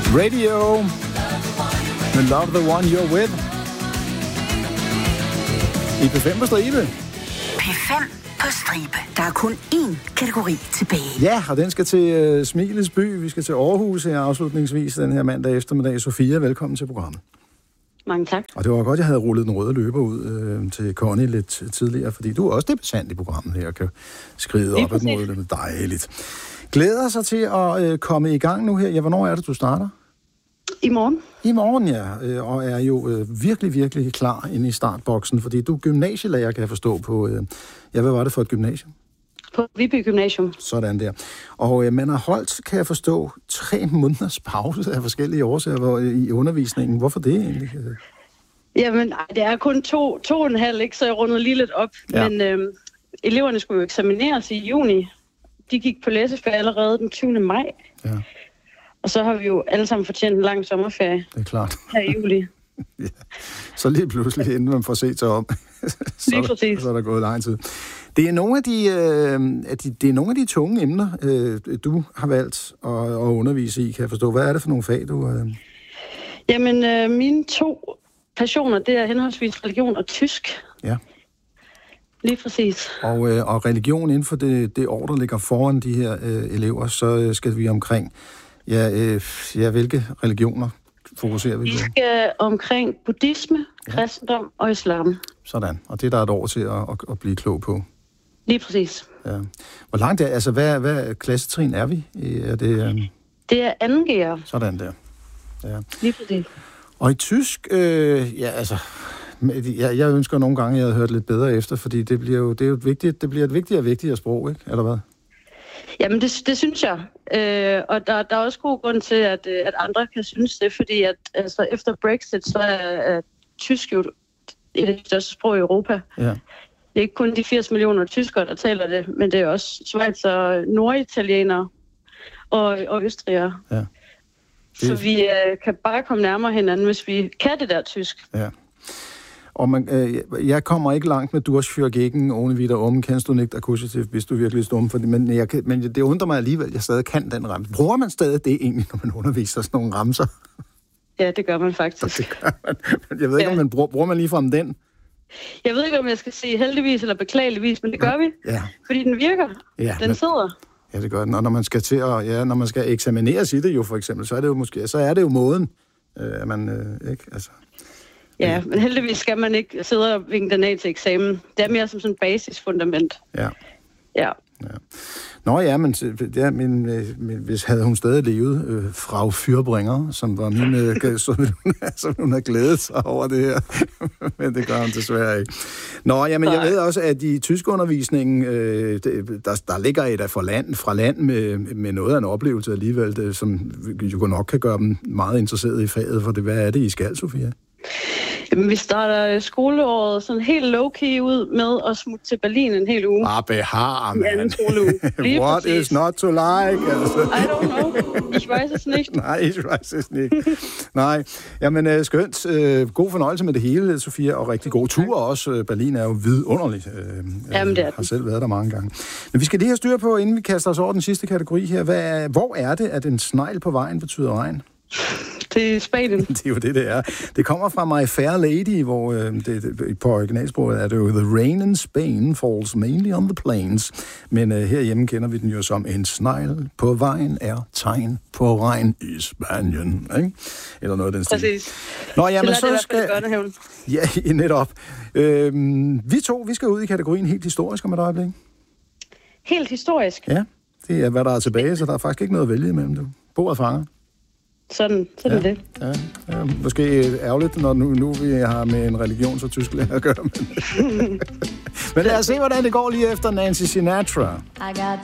Radio. Men Love the One You're With. I P5 på stribe. P5 på stribe. Der er kun én kategori tilbage. Ja, og den skal til Smilets by. Vi skal til Aarhus her afslutningsvis den her mandag eftermiddag. Sofia, velkommen til programmet. Mange tak. Og det var godt, jeg havde rullet den røde løber ud til Connie lidt tidligere, fordi du er også debutant i programmet her og kan skride op ad mod det. Dejligt. Glæder sig til at komme i gang nu her. Ja, hvornår er det, du starter? I morgen. I morgen, ja. Og er jo virkelig, virkelig klar inde i startboksen, fordi du er gymnasielærer, kan jeg forstå på... hvad var det for et gymnasium? På Viby Gymnasium. Sådan der. Og man har holdt, kan jeg forstå, 3 måneders pause af forskellige årsager i undervisningen. Hvorfor det egentlig? Jamen, det er kun 2,5, ikke? Så jeg rundede lige lidt op. Ja. Men eleverne skulle jo eksamineres i juni. De gik på læseferie allerede den 20. maj. Ja. Og så har vi jo alle sammen fortjent en lang sommerferie. Det er klart. Her i juli. Ja. Så lige pludselig, inden man får set sig om, så er der gået lang tid. Det er nogle af de tunge emner, du har valgt at undervise i, kan jeg forstå. Hvad er det for nogle fag, du... Jamen, mine 2 passioner, det er henholdsvis religion og tysk. Ja. Lige præcis. Og religion inden for det år, der ligger foran de her elever, så skal vi omkring... hvilke religioner fokuserer vi på? Vi skal omkring buddhisme, kristendom og islam. Sådan, og det er der et år til at blive klog på. Lige præcis. Ja. Hvor langt hvad klassetrin er vi? Det er 2. G'er. Sådan der. Ja. Lige præcis. Og i tysk, jeg ønsker nogle gange, at jeg havde hørt lidt bedre efter, fordi det bliver et vigtigere sprog, ikke? Eller hvad? Jamen, det synes jeg. Og der er også god grund til, at andre kan synes det, fordi at altså, efter Brexit, så er tysk jo et af de største sprog i Europa. Ja. Det er ikke kun de 80 millioner tyskere, der taler det, men det er også schweizer, norditalienere og østrigere. Ja. Så vi kan bare komme nærmere hinanden, hvis vi kan det der tysk. Ja. Og jeg kommer ikke langt med Durchführgegen, ohne wieder kennst du nicht akkusativ, hvis du virkelig stum, men det undrer mig alligevel, at jeg stadig kan den ramse. Bruger man stadig det egentlig, når man underviser sådan nogle ramser? Ja, det gør man faktisk. Det gør man. Jeg ved ikke, om man bruger man ligefrem den? Jeg ved ikke, om jeg skal sige heldigvis eller beklageligvis, men det gør vi. Ja. Fordi den virker. Ja, den sidder. Ja, det gør den. Og når man skal når man skal eksamineres i det jo, for eksempel, så er det jo måden, at man ikke, altså... Ja, men heldigvis skal man ikke sidde og vinke den af til eksamen. Det er mere som sådan en basisfundament. Ja. Ja. Nå ja, men hvis havde hun stadig levet, Frau Fürbringer, som var min, så hun har glædet sig over det her. Men det gør hun desværre ikke. Nå, jamen jeg ved også, at i tyskundervisningen, der ligger et af fra land med noget af en oplevelse alligevel, som jo nok kan gøre dem meget interesserede i faget, for det. Hvad er det, I skal, Sofia? Jamen, vi starter skoleåret sådan helt low-key ud med at smutte til Berlin en hel uge. Behar, man. I anden skoleuge. What præcis. Is not to like? Altså. I don't know. Ich weiß es nicht. Nej, ich weiß es nicht. Nej, jamen skønt. God fornøjelse med det hele, Sofia, og rigtig god tur også. Berlin er jo vidunderligt. Jamen, det er har selv været der mange gange. Men vi skal lige have styr på, inden vi kaster os over den sidste kategori her. Hvor er det, at en snegl på vejen betyder regn? Det er Spanien. Det er jo det er. Det kommer fra My Fair Lady, hvor på originalsproget er det jo The rain in Spain falls mainly on the plains. Men herhjemme kender vi den jo som en snegl på vejen er tegn på regn i Spanien. Ikke? Eller noget af den stil. Præcis. Nå, jamen, så skal... Ja, netop. Vi skal ud i kategorien helt historisk om et øjeblik. Helt historisk? Ja, det er, hvad der er tilbage, så der er faktisk ikke noget at vælge imellem det. Bordet fanger. Sådan er det. Ja, måske ærgerligt, når nu vi har med en religions- og tysklærer at gøre. Men lad os se, hvordan det går lige efter Nancy Sinatra.